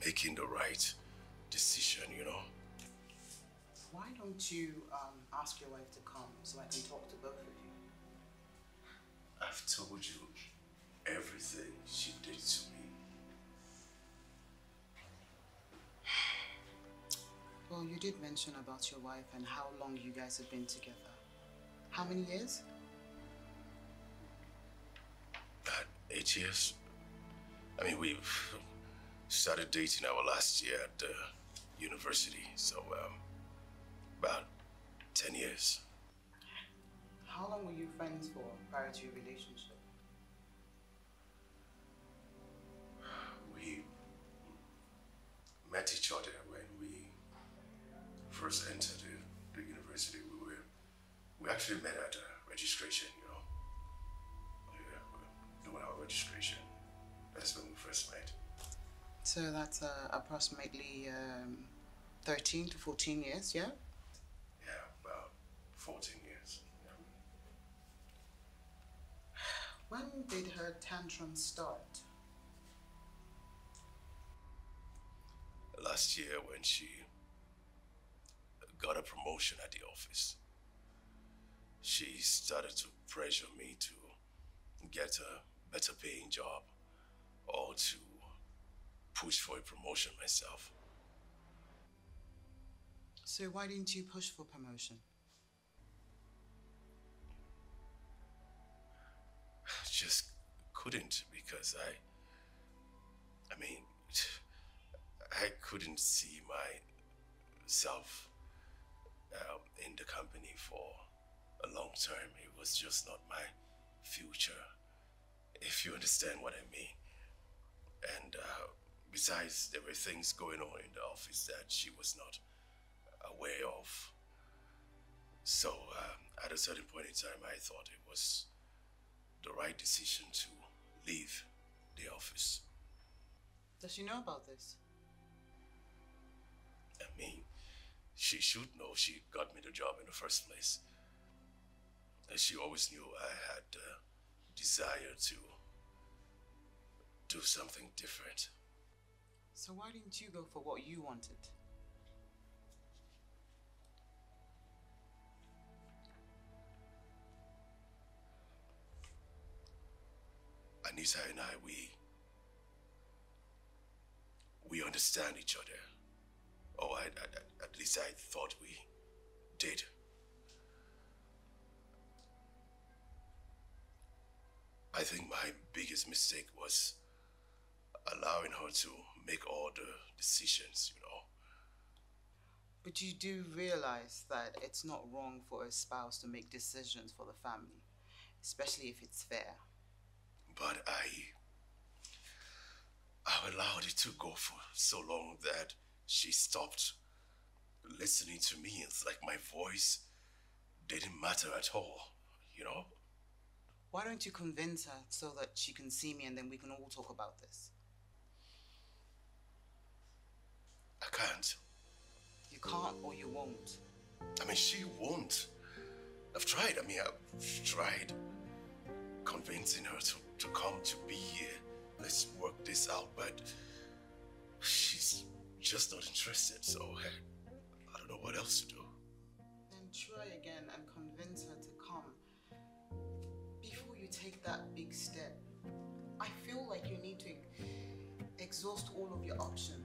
making the right decision, you know. Why don't you ask your wife to come so I can talk to both of you? I've told you everything she did to me. Well, you did mention about your wife and how long you guys have been together. How many years? 8 years. I mean, we've started dating our last year at the university, so about 10 years. How long were you friends for prior to your relationship? We met each other when we first entered the university. We actually met at registration, you know. Yeah, we doing our registration. That's when we first met. So that's approximately 13 to 14 years, yeah? Yeah, about 14 years. Yeah. When did her tantrum start? Last year when she got a promotion at the office, she started to pressure me to get a better paying job or to push for a promotion myself. So why didn't you push for promotion? Just couldn't because I mean, I couldn't see myself in the company for a long term. It was just not my future, if you understand what I mean. And besides, there were things going on in the office that she was not aware of. So at a certain point in time, I thought it was the right decision to leave the office. Does she know about this? I mean, she should know. She got me the job in the first place. And she always knew I had the desire to do something different. So why didn't you go for what you wanted? Anita and I, we understand each other. Oh, at least I thought we did. I think my biggest mistake was allowing her to make all the decisions, you know. But you do realize that it's not wrong for a spouse to make decisions for the family, especially if it's fair. But I allowed it to go for so long that she stopped listening to me. It's like my voice didn't matter at all, you know? Why don't you convince her so that she can see me and then we can all talk about this? I can't. You can't or you won't. I mean, she won't. I've tried. I mean, I've tried convincing her to come to be here. Let's work this out, but she's just not interested, so I don't know what else to do. Then try again and convince her to come before you take that big step. I feel like you need to exhaust all of your options